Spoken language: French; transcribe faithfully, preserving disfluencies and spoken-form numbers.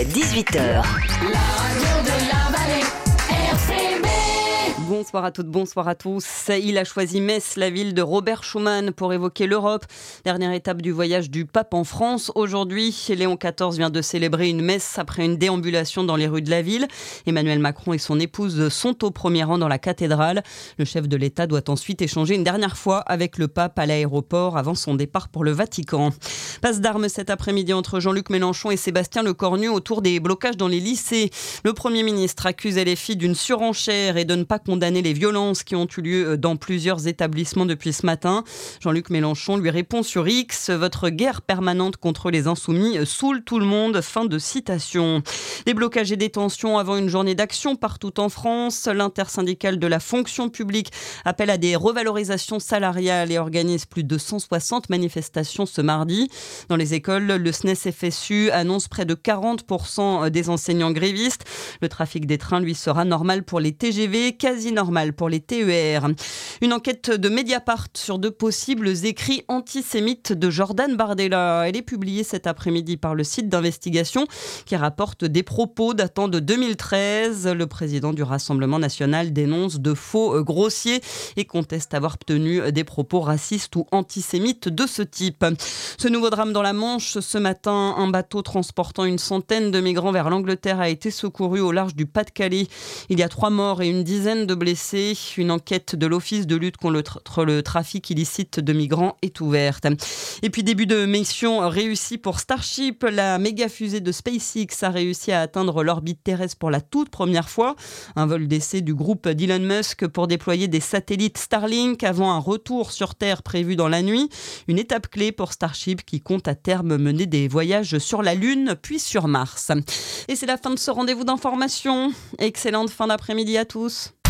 dix-huit heures. La radio de la vallée, R C B. Bonsoir à toutes, bonsoir à tous. Il a choisi Metz, la ville de Robert Schuman, pour évoquer l'Europe. Dernière étape du voyage du pape en France. Aujourd'hui, Léon quatorze vient de célébrer une messe après une déambulation dans les rues de la ville. Emmanuel Macron et son épouse sont au premier rang dans la cathédrale. Le chef de l'État doit ensuite échanger une dernière fois avec le pape à l'aéroport avant son départ pour le Vatican. Passe d'armes cet après-midi entre Jean-Luc Mélenchon et Sébastien Lecornu autour des blocages dans les lycées. Le Premier ministre accuse L F I d'une surenchère et de ne pas condamner les violences qui ont eu lieu dans plusieurs établissements depuis ce matin. Jean-Luc Mélenchon lui répond sur X: votre guerre permanente contre les insoumis saoule tout le monde. Fin de citation. Des blocages et des tensions avant une journée d'action partout en France. L'intersyndicale de la fonction publique appelle à des revalorisations salariales et organise plus de cent soixante manifestations ce mardi. Dans les écoles, le S N E S F S U annonce près de quarante pour cent des enseignants grévistes. Le trafic des trains, lui, sera normal pour les T G V, quasi normal pour les T E R. Une enquête de Mediapart sur de possibles écrits antisémites de Jordan Bardella. Elle est publiée cet après-midi par le site d'investigation qui rapporte des propos datant de deux mille treize. Le président du Rassemblement national dénonce de faux grossiers et conteste avoir tenu des propos racistes ou antisémites de ce type. Ce nouveau drame dans la Manche, ce matin, un bateau transportant une centaine de migrants vers l'Angleterre a été secouru au large du Pas-de-Calais. Il y a trois morts et une dizaine de blessés. Une enquête de l'Office de lutte contre le trafic illicite de migrants est ouverte. Et puis début de mission réussi pour Starship. La méga fusée de SpaceX a réussi à atteindre l'orbite terrestre pour la toute première fois. Un vol d'essai du groupe d'Elon Musk pour déployer des satellites Starlink avant un retour sur Terre prévu dans la nuit. Une étape clé pour Starship qui compte à terme mener des voyages sur la Lune puis sur Mars. Et c'est la fin de ce rendez-vous d'information. Excellente fin d'après-midi à tous.